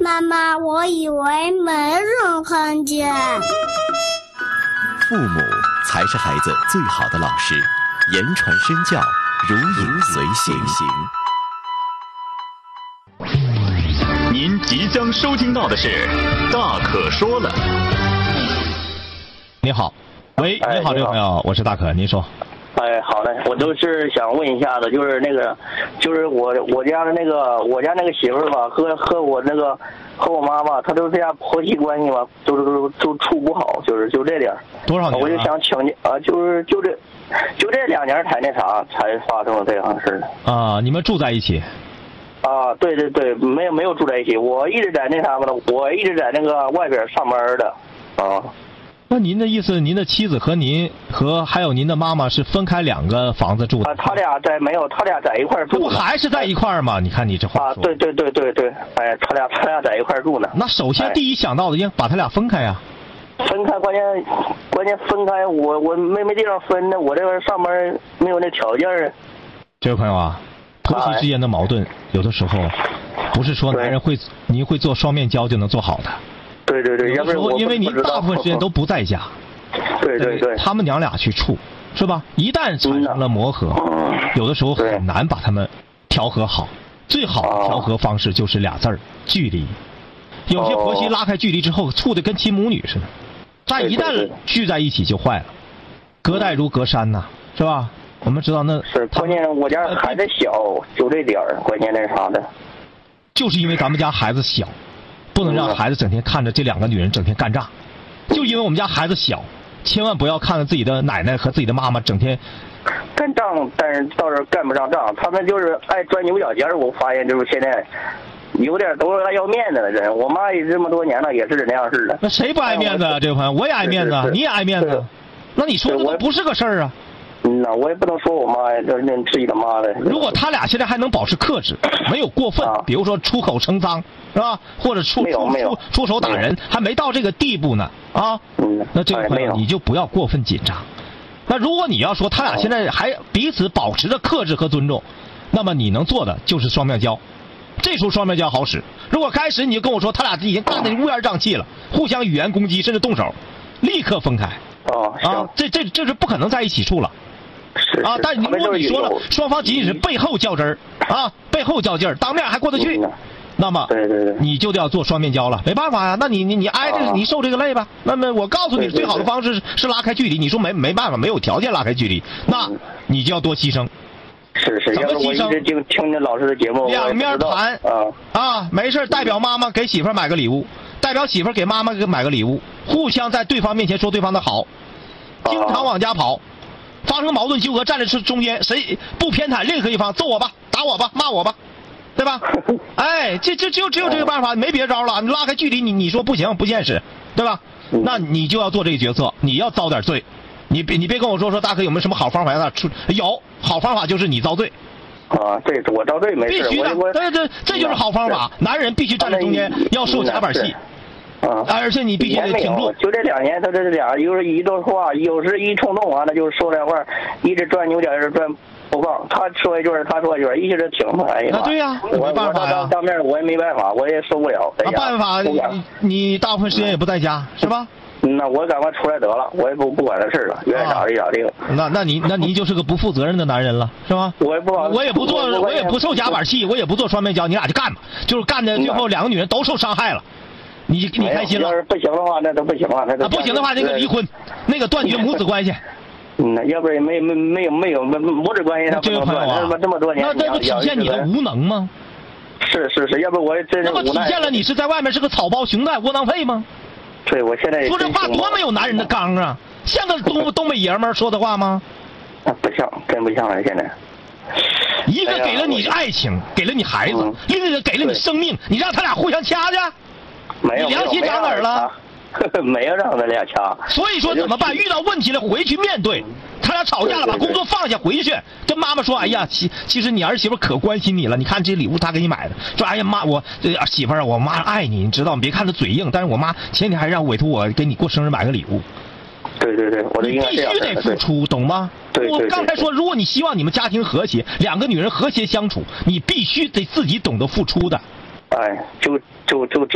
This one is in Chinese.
妈妈，我以为没人看见。 父母才是孩子最好的老师，言传身教，如影随形。 您即将收听到的是《大可说了》。 你好，喂，你好，这位朋友，我是大可，您说。 哎，好嘞，我就是想问一下子，就是那个，就是我家的那个媳妇儿吧，和我那个和我妈妈，她都这样婆媳关系吧，都处不好，就这点。 多少年？ 我就想请教啊，就这2年才那啥，才发生了这样事儿。 啊，你们住在一起？ 啊，对，没有住在一起，我一直在那啥吧，我一直在那个外边上班的，啊。 那您的意思，您的妻子和您还有您的妈妈是分开2个房子住的？ 他俩在一块住。 不还是在一块吗？你看你这话说。 啊，对，哎，他俩在一块住呢。 那首先第一想到的应把他俩分开呀。 分开，关键分开，我没地方分呢，我这边上班没有那条件啊。 这位朋友啊，婆媳之间的矛盾，有的时候不是说男人您会做双面胶就能做好的。 对， 有的时候因为您大部分时间都不在家， 对， 他们娘俩去处，是吧？一旦产生了磨合，有的时候很难把他们调和好。最好的调和方式就是俩字儿：距离。有些婆媳拉开距离之后，处得跟亲母女似的，但一旦聚在一起就坏了，隔代如隔山呐，是吧？我们知道那是关键，我家孩子小，就这点儿，关键那啥的。 就是因为咱们家孩子小。不能让孩子整天看着这2个女人整天干仗，就因为我们家孩子小，千万不要看着自己的奶奶和自己的妈妈整天干仗，但是倒是干不上仗，他们就是爱钻牛角尖儿。我发现就是现在有点都是爱要面子的人。我妈也这么多年了，也是那样式的。 那谁不爱面子啊？这位朋友，我也爱面子，你也爱面子，那你说的不是个事儿啊。 那我也不能说我妈就是那自己的妈的。 如果他俩现在还能保持克制，没有过分，比如说出口成脏，是吧？或者出手打人，还没到这个地步呢啊。那这个朋友你就不要过分紧张。那如果你要说他俩现在还彼此保持着克制和尊重，那么你能做的就是双面胶。这时候双面胶好使。如果开始你就跟我说他俩已经干得乌烟瘴气了，互相语言攻击，甚至动手，立刻分开。这是不可能在一起处了。啊！但如果你说了双方仅仅是背后较真儿啊，背后较劲儿，当面还过得去，那么你就得要做双面胶了，没办法呀。那你挨着你受这个累吧。那么我告诉你，最好的方式是拉开距离。你说没办法，没有条件拉开距离，那你就要多牺牲。 是， 怎么牺牲？ 就听着老师的节目， 两面谈没事，代表妈妈给媳妇买个礼物，代表媳妇给妈妈买个礼物，互相在对方面前说对方的好，经常往家跑。发生矛盾纠葛，站在中间，谁不偏袒任何一方，揍我吧，打我吧，骂我吧，对吧？哎，只有这个办法，没别招了。你拉开距离，你说不行，不现实，对吧？那你就要做这个决策，你要遭点罪。你别跟我说大哥有没有什么好方法让他出？有好方法就是你遭罪。 对，我遭罪没事。 必须的，这就是好方法。男人必须站在中间，要受夹板气。而且你必须得挺住。 就这2年，他这俩就是一段话，有时一冲动完了就说这话，一直钻牛角尖，钻不放。他说一句，他说一句，一直就挺哎呀。 对呀，没办法呀。 当面我也没办法，我也受不了。 办法，你大部分时间也不在家，是吧？ 那我赶快出来得了，我也不管这事了，愿意咋地咋地。 那你就是个不负责任的男人了，是吧？我也不受夹板气，我也不做双面胶，你俩就干吧，就是干的最后2个女人都受伤害了。你开心了？ 要是不行的话，那都不行了。 不行的话，那个离婚，那个断绝母子关系。 要不然没有母子关系，他不能断。这么多年， 那不体现你的无能吗？ 是，要不我真是无奈。 那不体现了你是在外面是个草包熊蛋窝囊废吗？ 对，我现在说这话多没有男人的刚啊，像个东北爷们儿说的话吗？ 不像，真不像了。现在， 一个给了你爱情，给了你孩子，另一个给了你生命，你让他俩互相掐去？ 没有， 你良心长哪儿了？ 没有让他俩掐。 所以说怎么办？遇到问题了回去面对。他俩吵架了，把工作放下回去，跟妈妈说：“哎呀，其实你儿媳妇可关心你了。你看这礼物他给你买的。说哎呀妈，我媳妇儿，我妈爱你，你知道？你别看她嘴硬，但是我妈前天还让委托我给你过生日买个礼物。 对，我的应该必须得付出，懂吗？ 对。 我刚才说，如果你希望你们家庭和谐，2个女人和谐相处，你必须得自己懂得付出的。 哎，就只